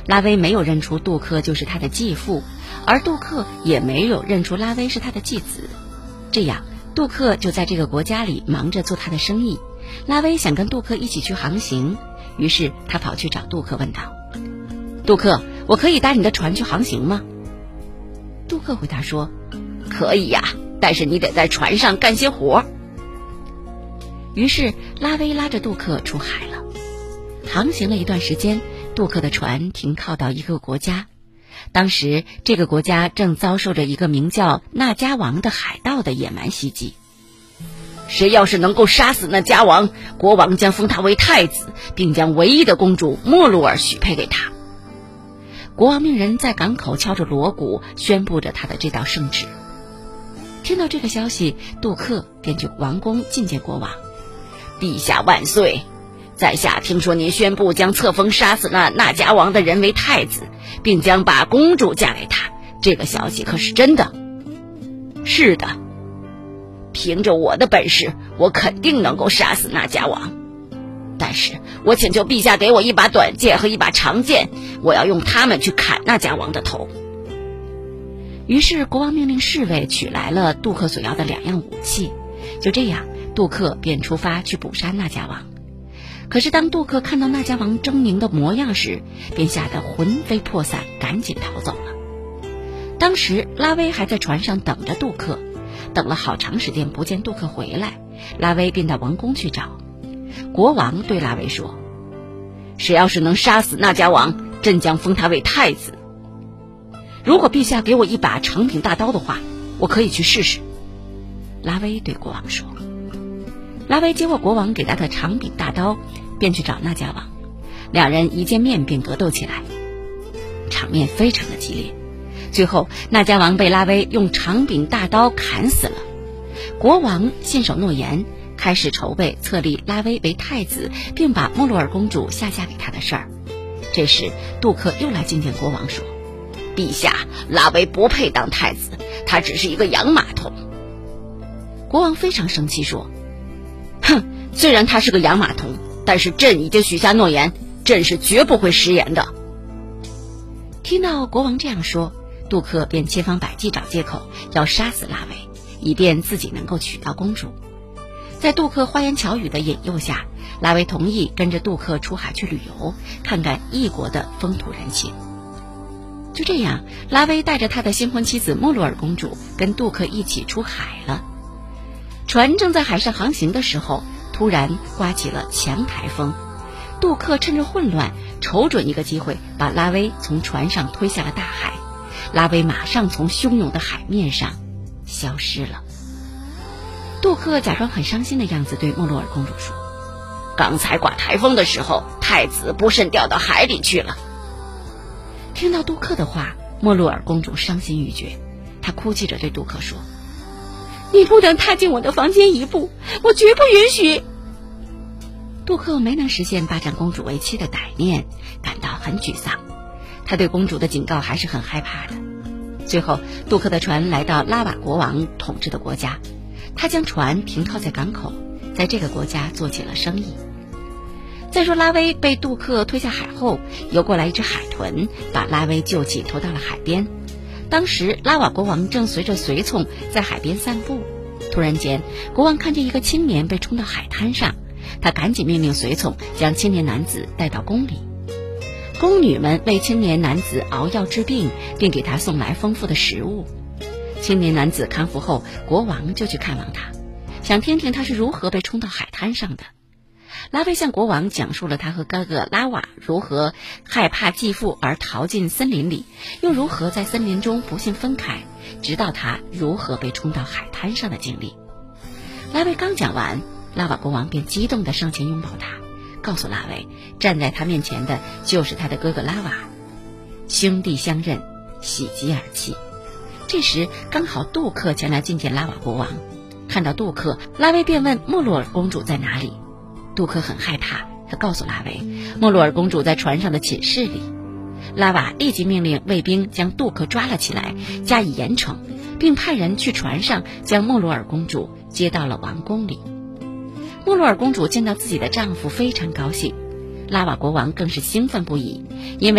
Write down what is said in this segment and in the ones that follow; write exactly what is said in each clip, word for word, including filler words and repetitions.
拉威没有认出杜克就是他的继父，而杜克也没有认出拉威是他的继子。这样，杜克就在这个国家里忙着做他的生意。拉威想跟杜克一起去航行，于是他跑去找杜克问道：杜克，我可以搭你的船去航行吗？杜克回答说：可以呀，但是你得在船上干些活。于是拉威拉着杜克出海了。航行了一段时间，杜克的船停靠到一个国家。当时这个国家正遭受着一个名叫纳迦王的海盗的野蛮袭击。谁要是能够杀死那迦王，国王将封他为太子，并将唯一的公主莫鲁尔许配给他。国王命人在港口敲着锣鼓，宣布着他的这道圣旨。听到这个消息，杜克便去王宫觐见国王。陛下万岁！在下听说您宣布将册封杀死那纳迦王的人为太子，并将把公主嫁给他，这个消息可是真的？是的。凭着我的本事，我肯定能够杀死纳迦王。但是我请求陛下给我一把短剑和一把长剑，我要用它们去砍纳迦王的头。于是国王命令侍卫取来了杜克所要的两样武器。就这样，杜克便出发去捕杀纳迦王。可是当杜克看到纳迦王狰狞的模样时，便吓得魂飞魄散，赶紧逃走了。当时拉威还在船上等着杜克，等了好长时间不见杜克回来，拉威便到王宫去找。国王对拉威说：谁要是能杀死纳迦王，朕将封他为太子。如果陛下给我一把长柄大刀的话，我可以去试试。拉威对国王说。拉威接过国王给他的长柄大刀，便去找纳迦王。两人一见面便格斗起来，场面非常的激烈。最后纳迦王被拉威用长柄大刀砍死了。国王信守诺言，开始筹备册立拉威为太子，并把莫洛尔公主下嫁给他的事儿。这时杜克又来觐见国王说：陛下，拉威不配当太子，他只是一个洋马童。国王非常生气说：哼，虽然他是个洋马童，但是朕已经许下诺言，朕是绝不会食言的。听到国王这样说，杜克便千方百计找借口要杀死拉威，以便自己能够娶到公主。在杜克花言巧语的引诱下，拉威同意跟着杜克出海去旅游，看看异国的风土人情。就这样，拉威带着他的新婚妻子莫洛尔公主跟杜克一起出海了。船正在海上航行的时候，突然刮起了强台风。杜克趁着混乱，瞅准一个机会，把拉威从船上推下了大海。拉威马上从汹涌的海面上消失了。杜克假装很伤心的样子对莫洛尔公主说：刚才刮台风的时候，太子不慎掉到海里去了。听到杜克的话，莫洛尔公主伤心欲绝，她哭泣着对杜克说：你不能踏进我的房间一步，我绝不允许。杜克没能实现霸占公主为妻的歹念，感到很沮丧。他对公主的警告还是很害怕的。最后，杜克的船来到拉瓦国王统治的国家，他将船停靠在港口，在这个国家做起了生意。再说拉威被杜克推下海后，游过来一只海豚，把拉威救起，投到了海边。当时拉瓦国王正随着随从在海边散步，突然间国王看见一个青年被冲到海滩上，他赶紧命令随从将青年男子带到宫里。宫女们为青年男子熬药治病，并给他送来丰富的食物。青年男子康复后，国王就去看望他，想听听他是如何被冲到海滩上的。拉威向国王讲述了他和哥哥拉瓦如何害怕继父而逃进森林里，又如何在森林中不幸分开，直到他如何被冲到海滩上的经历。拉威刚讲完，拉瓦国王便激动地上前拥抱他，告诉拉威，站在他面前的就是他的哥哥拉瓦。兄弟相认，喜极而泣。这时刚好杜克前来觐见拉瓦国王，看到杜克，拉威便问莫洛尔公主在哪里。杜克很害怕，他告诉拉威，莫洛尔公主在船上的寝室里。拉瓦立即命令卫兵将杜克抓了起来，加以严惩，并派人去船上将莫洛尔公主接到了王宫里。莫洛尔公主见到自己的丈夫非常高兴，拉瓦国王更是兴奋不已，因为他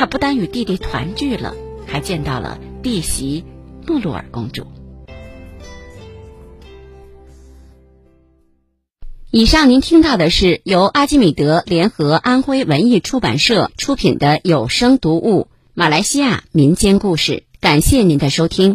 他不但与弟弟团聚了，还见到了弟媳诺鲁尔公主。以上您听到的是由阿基米德联合安徽文艺出版社出品的有声读物《马来西亚民间故事》，感谢您的收听。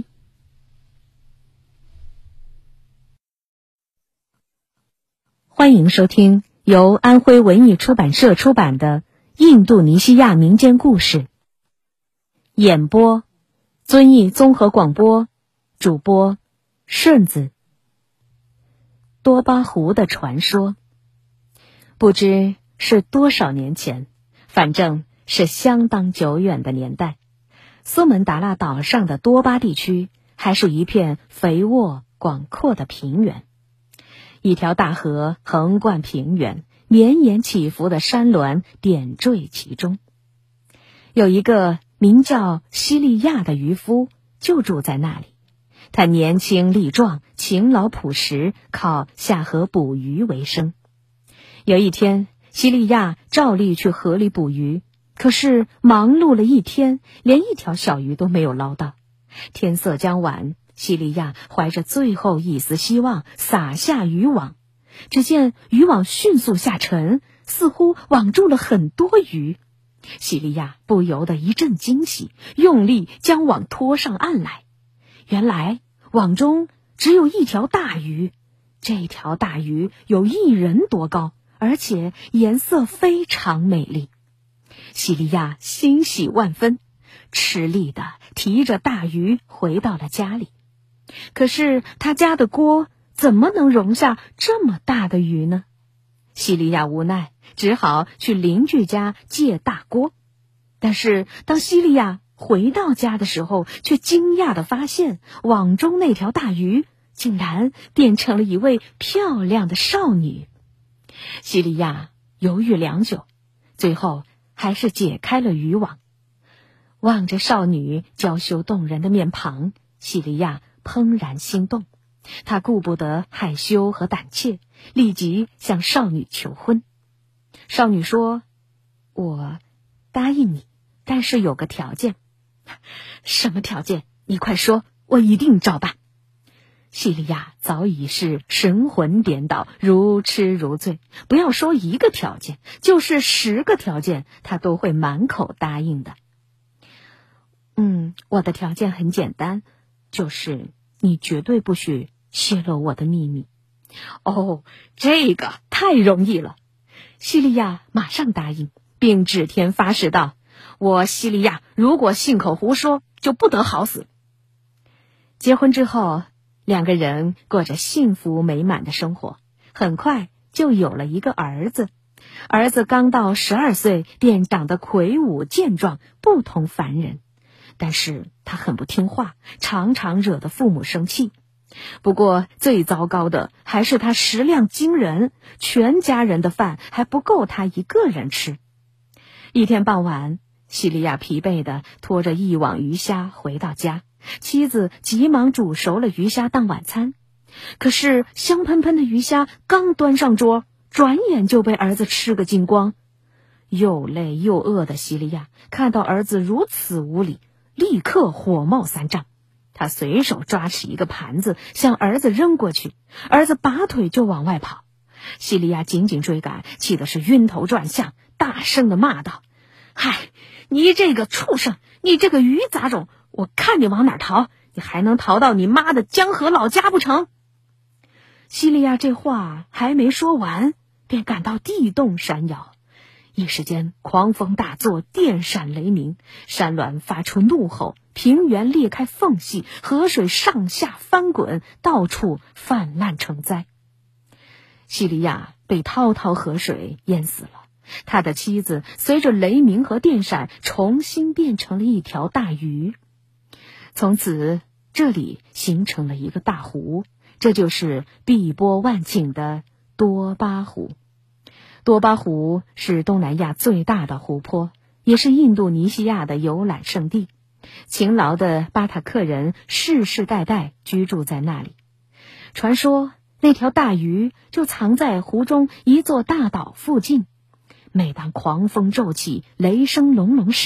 欢迎收听由安徽文艺出版社出版的《印度尼西亚民间故事》，演播遵义综合广播，主播顺子。多巴湖的传说，不知是多少年前，反正是相当久远的年代。苏门答腊岛上的多巴地区还是一片肥沃广阔的平原，一条大河横贯平原，绵延起伏的山峦点缀其中。有一个名叫西利亚的渔夫就住在那里。他年轻力壮，勤劳朴实，靠下河捕鱼为生。有一天，西利亚照例去河里捕鱼，可是忙碌了一天，连一条小鱼都没有捞到。天色将晚，西利亚怀着最后一丝希望撒下渔网，只见渔网迅速下沉，似乎网住了很多鱼。西利亚不由得一阵惊喜，用力将网拖上岸来。原来网中只有一条大鱼，这条大鱼有一人多高，而且颜色非常美丽。西利亚欣喜万分，吃力地提着大鱼回到了家里。可是他家的锅怎么能容下这么大的鱼呢？西利亚无奈，只好去邻居家借大锅。但是当西利亚回到家的时候，却惊讶地发现网中那条大鱼竟然变成了一位漂亮的少女。西利亚犹豫良久，最后还是解开了渔网。望着少女娇羞动人的面庞，西利亚怦然心动。他顾不得害羞和胆怯，立即向少女求婚。少女说：我答应你，但是有个条件。什么条件？你快说，我一定照办。西利亚早已是神魂颠倒，如痴如醉，不要说一个条件，就是十个条件，他都会满口答应的。嗯，我的条件很简单，就是你绝对不许泄露我的秘密。哦，这个太容易了。西利亚马上答应，并指天发誓道：我西利亚如果信口胡说，就不得好死。结婚之后，两个人过着幸福美满的生活，很快就有了一个儿子。儿子刚到十二岁，便长得魁梧健壮，不同凡人。但是他很不听话，常常惹得父母生气。不过最糟糕的还是他食量惊人，全家人的饭还不够他一个人吃。一天傍晚，西利亚疲惫地拖着一网鱼虾回到家，妻子急忙煮熟了鱼虾当晚餐。可是香喷喷的鱼虾刚端上桌，转眼就被儿子吃个精光。又累又饿的西利亚看到儿子如此无礼，立刻火冒三丈。他随手抓起一个盘子向儿子扔过去，儿子拔腿就往外跑。西利亚紧紧追赶，气的是晕头转向，大声地骂道：嗨，你这个畜生，你这个鱼杂种，我看你往哪儿逃，你还能逃到你妈的江河老家不成？西利亚这话还没说完，便感到地动山摇，一时间狂风大作，电闪雷鸣，山峦发出怒吼，平原裂开缝隙，河水上下翻滚，到处泛滥成灾。西利亚被滔滔河水淹死了，他的妻子随着雷鸣和电闪重新变成了一条大鱼。从此这里形成了一个大湖，这就是碧波万顷的多巴湖。多巴湖是东南亚最大的湖泊，也是印度尼西亚的游览胜地。勤劳的巴塔克人世世代代居住在那里。传说那条大鱼就藏在湖中一座大岛附近。每当狂风骤起，雷声隆隆时，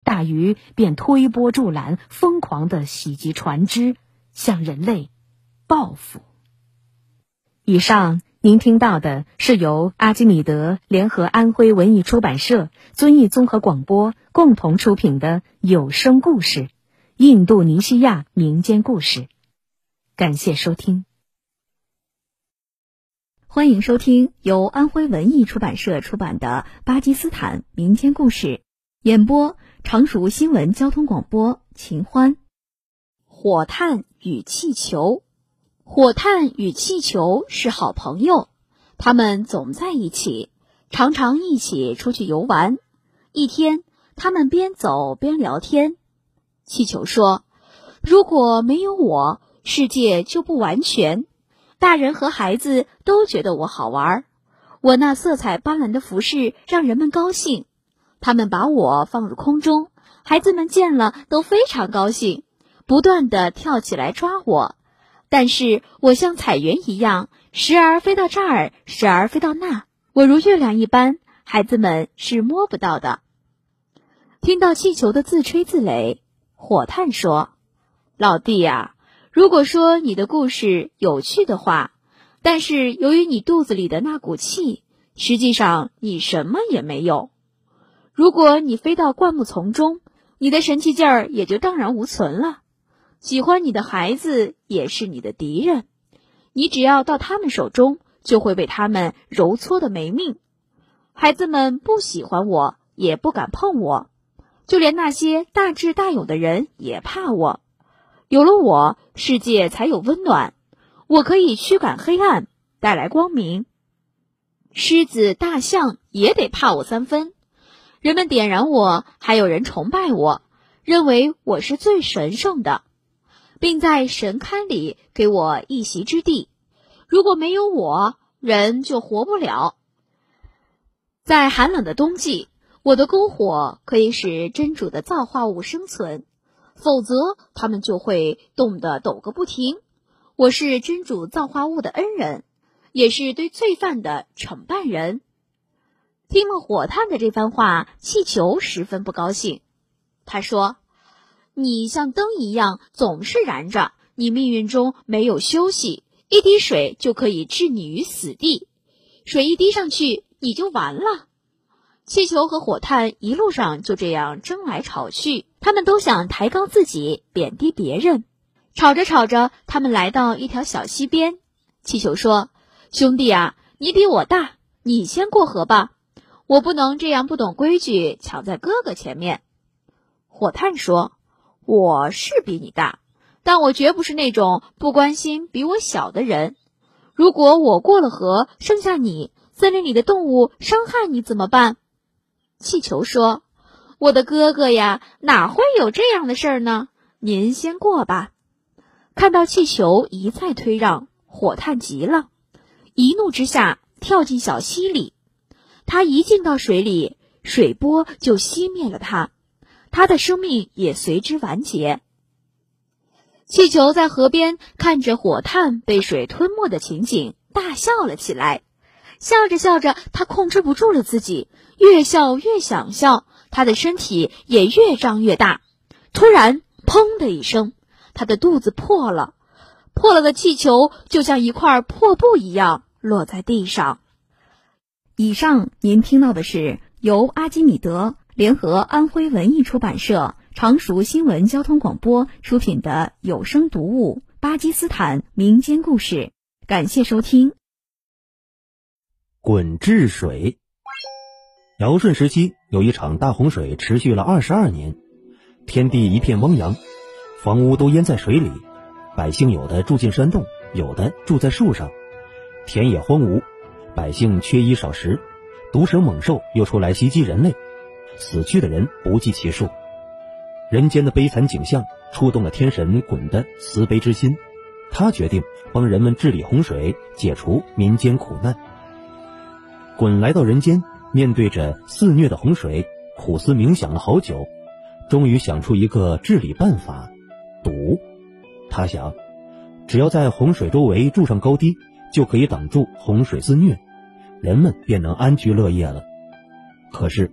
大鱼便推波助澜，疯狂地袭击船只，向人类报复。以上您听到的是由阿基米德联合安徽文艺出版社、遵义综合广播共同出品的有声故事《印度尼西亚民间故事》。感谢收听。 欢迎收听由安徽文艺出版社出版的《巴基斯坦民间故事》，演播常熟新闻交通广播秦欢。火炭与气球。火炭与气球是好朋友，他们总在一起，常常一起出去游玩。一天，他们边走边聊天。气球说：如果没有我，世界就不完全。大人和孩子都觉得我好玩，我那色彩斑斓的服饰让人们高兴。他们把我放入空中，孩子们见了都非常高兴，不断地跳起来抓我。但是我像彩云一样，时而飞到这儿，时而飞到那，我如月亮一般，孩子们是摸不到的。听到气球的自吹自擂，火炭说：老弟呀，如果说你的故事有趣的话，但是由于你肚子里的那股气，实际上你什么也没有。如果你飞到灌木丛中，你的神气劲儿也就荡然无存了。喜欢你的孩子也是你的敌人，你只要到他们手中，就会被他们揉搓得没命。孩子们不喜欢我，也不敢碰我，就连那些大智大勇的人也怕我。有了我，世界才有温暖，我可以驱赶黑暗，带来光明。狮子、大象也得怕我三分。人们点燃我，还有人崇拜我，认为我是最神圣的，并在神龛里给我一席之地。如果没有我，人就活不了。在寒冷的冬季，我的篝火可以使真主的造化物生存，否则他们就会冻得抖个不停。我是真主造化物的恩人，也是对罪犯的惩办人。听了火炭的这番话，气球十分不高兴。他说：你像灯一样总是燃着，你命运中没有休息，一滴水就可以置你于死地，水一滴上去你就完了。气球和火炭一路上就这样争来吵去，他们都想抬高自己，贬低别人。吵着吵着，他们来到一条小溪边。气球说：兄弟啊，你比我大，你先过河吧，我不能这样不懂规矩，抢在哥哥前面。火炭说：我是比你大，但我绝不是那种不关心比我小的人。如果我过了河，剩下你，森林里的动物伤害你怎么办？气球说：我的哥哥呀，哪会有这样的事儿呢？您先过吧。看到气球一再推让，火炭急了，一怒之下跳进小溪里。他一进到水里，水波就熄灭了他，他的生命也随之完结。气球在河边看着火炭被水吞没的情景，大笑了起来。笑着笑着，他控制不住了自己，越笑越想笑，他的身体也越张越大。突然，砰的一声，他的肚子破了，破了的气球就像一块破布一样落在地上。以上您听到的是由阿基米德联合安徽文艺出版社、常熟新闻交通广播出品的有声读物《巴基斯坦民间故事》，感谢收听。 滚治水。尧舜时期有一场大洪水，持续了二十二年，天地一片汪洋，房屋都淹在水里，百姓有的住进山洞，有的住在树上，田野荒芜，百姓缺衣少食，毒蛇猛兽又出来袭击人类，死去的人不计其数。人间的悲惨景象触动了天神鲧的慈悲之心，他决定帮人们治理洪水，解除民间苦难。鲧来到人间，面对着肆虐的洪水，苦思冥想了好久，终于想出一个治理办法——堵。他想，只要在洪水周围筑上高堤，就可以挡住洪水肆虐，人们便能安居乐业了。可是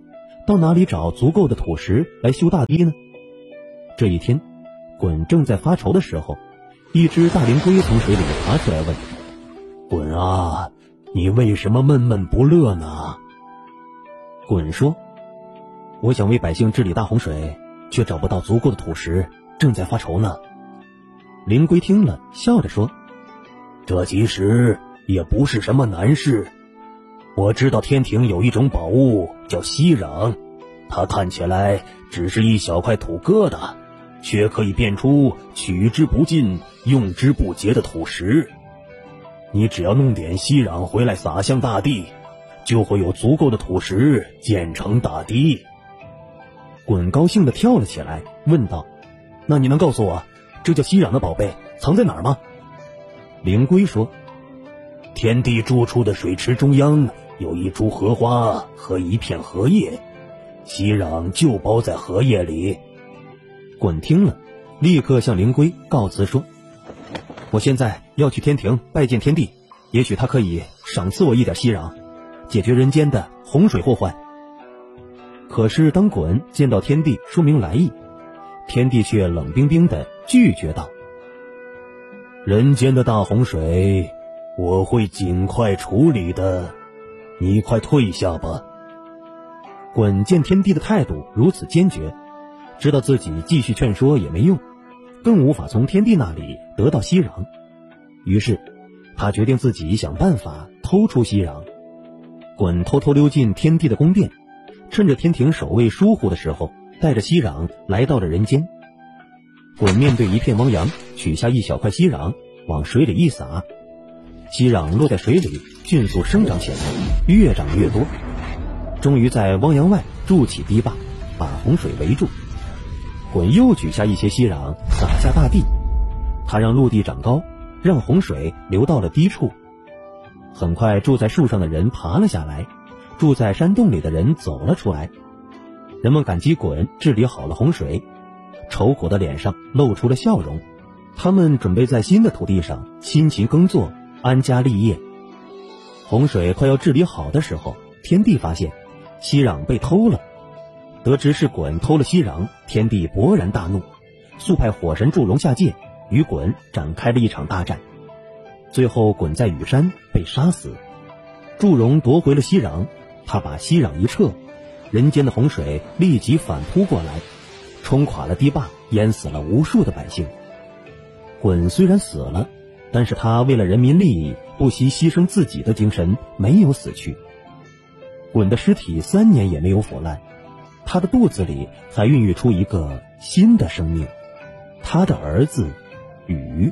到哪里找足够的土石来修大堤呢？这一天，鲧正在发愁的时候，一只大灵龟从水里爬出来问：鲧啊，你为什么闷闷不乐呢？鲧说：我想为百姓治理大洪水，却找不到足够的土石，正在发愁呢。灵龟听了，笑着说：这其实也不是什么难事。我知道天庭有一种宝物叫息壤，它看起来只是一小块土疙瘩，却可以变出取之不尽、用之不竭的土石。你只要弄点息壤回来撒向大地，就会有足够的土石建成大堤。鲧高兴地跳了起来，问道：那你能告诉我，这叫息壤的宝贝藏在哪儿吗？灵龟说：天地住处的水池中央有一株荷花和一片荷叶，息壤就包在荷叶里。鲧听了，立刻向灵龟告辞说：我现在要去天庭拜见天帝，也许他可以赏赐我一点息壤，解决人间的洪水祸患。可是当鲧见到天帝说明来意，天帝却冷冰冰地拒绝道：人间的大洪水我会尽快处理的，你快退下吧。鲧见天帝的态度如此坚决，知道自己继续劝说也没用，更无法从天帝那里得到息壤，于是他决定自己想办法偷出息壤。鲧偷偷溜进天帝的宫殿，趁着天庭守卫疏忽的时候，带着息壤来到了人间。鲧面对一片汪洋，取下一小块息壤往水里一撒，息壤落在水里，迅速生长起来，越长越多，终于在汪洋外筑起堤坝，把洪水围住。鲧又取下一些息壤撒下大地，他让陆地长高，让洪水流到了低处。很快，住在树上的人爬了下来，住在山洞里的人走了出来。人们感激鲧治理好了洪水，愁苦的脸上露出了笑容。他们准备在新的土地上辛勤耕作，安家立业。洪水快要治理好的时候，天帝发现息壤被偷了。得知是鲧偷了息壤，天帝勃然大怒，速派火神祝融下界，与鲧展开了一场大战。最后鲧在羽山被杀死。祝融夺回了息壤，他把息壤一撤，人间的洪水立即反扑过来，冲垮了堤坝，淹死了无数的百姓。鲧虽然死了，但是他为了人民利益，不惜牺牲自己的精神，没有死去。鲧的尸体三年也没有腐烂，他的肚子里还孕育出一个新的生命，他的儿子禹。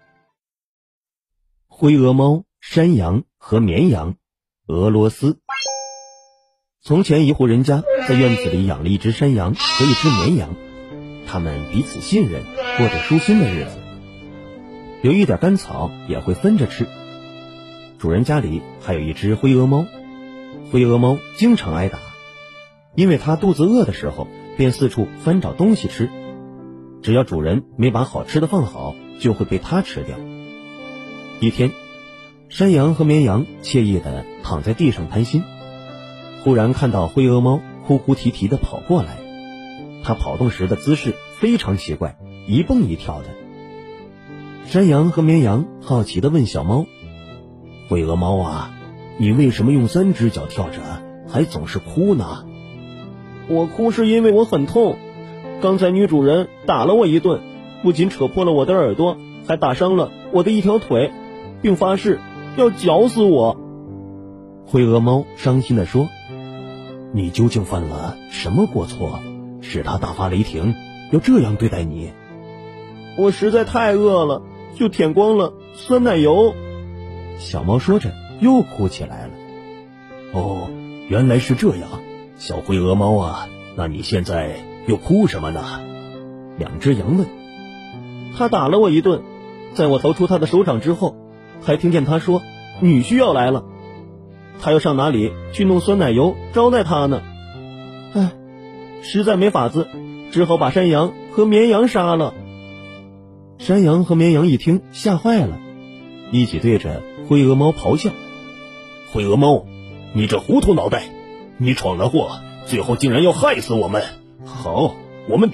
灰鹅猫、山羊和绵羊，俄罗斯。从前一户人家在院子里养了一只山羊和一只绵羊，他们彼此信任，过着舒心的日子，有一点干草也会分着吃。主人家里还有一只灰鹅猫，灰鹅猫经常挨打，因为它肚子饿的时候便四处翻找东西吃，只要主人没把好吃的放好，就会被它吃掉。一天，山羊和绵羊惬意地躺在地上谈心，忽然看到灰鹅猫哭哭啼啼地跑过来，它跑动时的姿势非常奇怪，一蹦一跳的。山羊和绵羊好奇地问小猫：灰鹅猫啊，你为什么用三只脚跳着，还总是哭呢？ 我哭是因为我很痛，刚才女主人打了我一顿，不仅扯破了我的耳朵，还打伤了我的一条腿，并发誓要绞死我。 灰鹅猫伤心地说：你究竟犯了什么过错，使它大发雷霆，要这样对待你？ 我实在太饿了，就舔光了酸奶油。 小猫说着又哭起来了。哦，原来是这样，小灰鹅猫啊，那你现在又哭什么呢？两只羊问。 他打了我一顿，在我逃出他的手掌之后，还听见他说女婿要来了，他要上哪里去弄酸奶油招待他呢？唉，实在没法子，只好把山羊和绵羊杀了。 山羊和绵羊一听吓坏了，一起对着灰鹅猫咆哮：灰鹅猫，你这糊涂脑袋，你闯了祸， 最后竟然要害死我们。好，我们